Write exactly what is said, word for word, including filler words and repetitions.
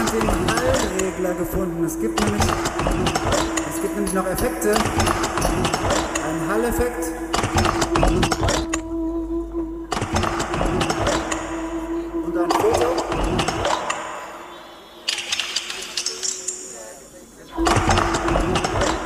den Hallregler gefunden. Es gibt nämlich, es gibt nämlich noch Effekte. Ein Hall-Effekt.